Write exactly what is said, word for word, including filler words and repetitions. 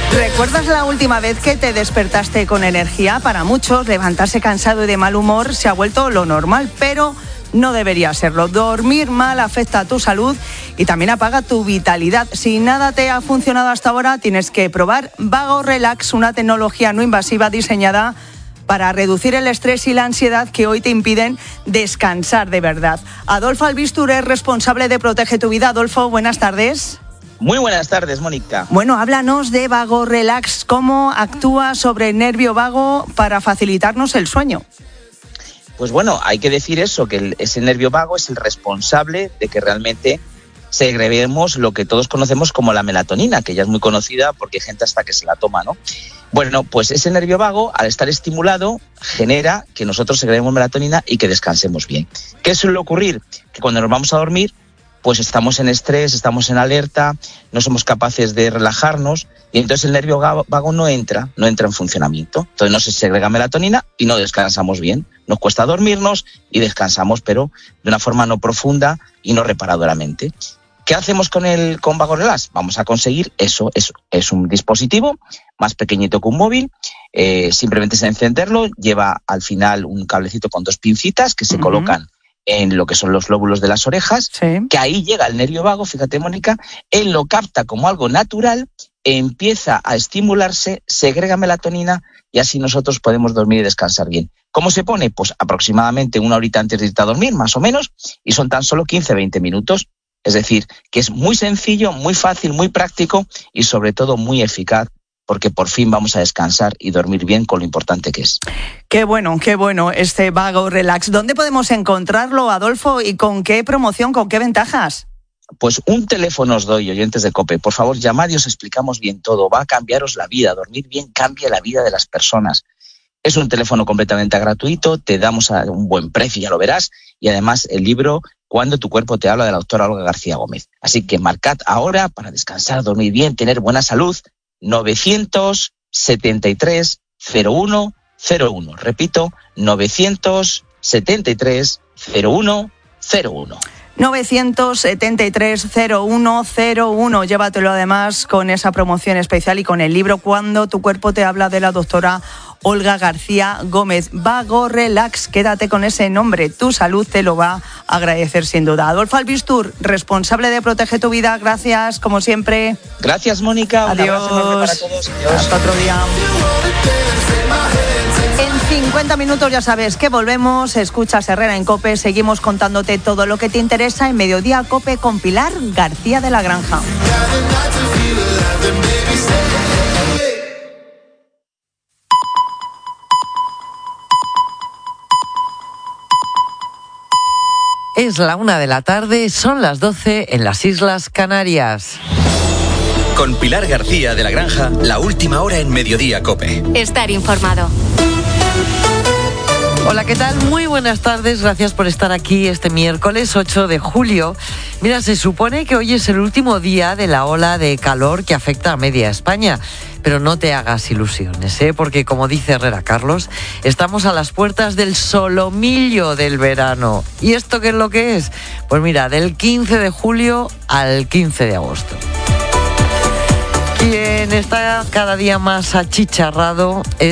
¿Recuerdas la última vez que te despertaste con energía? Para muchos, levantarse cansado y de mal humor se ha vuelto lo normal, pero no debería serlo. Dormir mal afecta a tu salud y también apaga tu vitalidad. Si nada te ha funcionado hasta ahora, tienes que probar Vago Relax, una tecnología no invasiva diseñada para reducir el estrés y la ansiedad que hoy te impiden descansar de verdad. Adolfo Albistur es responsable de Protege tu Vida. Adolfo, buenas tardes. Muy buenas tardes, Mónica. Bueno, háblanos de Vago Relax. ¿Cómo actúa sobre el nervio vago para facilitarnos el sueño? Pues bueno, hay que decir eso, que el, ese nervio vago es el responsable de que realmente segreguemos lo que todos conocemos como la melatonina, que ya es muy conocida porque hay gente hasta que se la toma, ¿no? Bueno, pues ese nervio vago, al estar estimulado, genera que nosotros segreguemos melatonina y que descansemos bien. ¿Qué suele ocurrir? Que cuando nos vamos a dormir, pues estamos en estrés, estamos en alerta, no somos capaces de relajarnos y entonces el nervio vago no entra, no entra en funcionamiento. Entonces no se segrega melatonina y no descansamos bien. Nos cuesta dormirnos y descansamos, pero de una forma no profunda y no reparadoramente. ¿Qué hacemos con el con Vago Relax? Vamos a conseguir eso. Es, es un dispositivo más pequeñito que un móvil. Eh, simplemente es encenderlo. Lleva al final un cablecito con dos pincitas que se uh-huh. colocan en lo que son los lóbulos de las orejas, sí. que ahí llega el nervio vago, fíjate, Mónica, él lo capta como algo natural, empieza a estimularse, segrega melatonina y así nosotros podemos dormir y descansar bien. ¿Cómo se pone? Pues aproximadamente una horita antes de irte a dormir, más o menos, y son tan solo quince a veinte minutos. Es decir, que es muy sencillo, muy fácil, muy práctico y sobre todo muy eficaz, porque por fin vamos a descansar y dormir bien con lo importante que es. Qué bueno, qué bueno este Vago Relax. ¿Dónde podemos encontrarlo, Adolfo, y con qué promoción, con qué ventajas? Pues un teléfono os doy, oyentes de COPE. Por favor, llamad y os explicamos bien todo. Va a cambiaros la vida. Dormir bien cambia la vida de las personas. Es un teléfono completamente gratuito, te damos a un buen precio, ya lo verás, y además el libro Cuando tu cuerpo te habla, de la doctora Olga García Gómez. Así que marcad ahora para descansar, dormir bien, tener buena salud, novecientos setenta y tres cero uno cero uno. Repito, novecientos setenta y tres cero uno cero uno. novecientos setenta y tres cero uno cero uno. Llévatelo además con esa promoción especial y con el libro Cuando tu cuerpo te habla, de la doctora Olga García Gómez. Vago Relax, quédate con ese nombre, tu salud te lo va a agradecer sin duda. Adolfo Albistur, responsable de Protege tu Vida, gracias como siempre. Gracias, Mónica. Adiós. Un abrazo enorme para todos. Adiós. Hasta otro día. En cincuenta minutos ya sabes que volvemos. Escuchas Herrera en COPE. Seguimos contándote todo lo que te interesa en Mediodía COPE con Pilar García de la Granja. Es la una de la tarde, son las doce en las Islas Canarias. Con Pilar García de la Granja, la última hora en Mediodía COPE. Estar informado. Hola, ¿qué tal? Muy buenas tardes, gracias por estar aquí este miércoles ocho de julio. Mira, se supone que hoy es el último día de la ola de calor que afecta a media España. Pero no te hagas ilusiones, ¿eh? Porque como dice Herrera Carlos, estamos a las puertas del solomillo del verano. ¿Y esto qué es lo que es? Pues mira, del quince de julio al quince de agosto. Quien está cada día más achicharrado es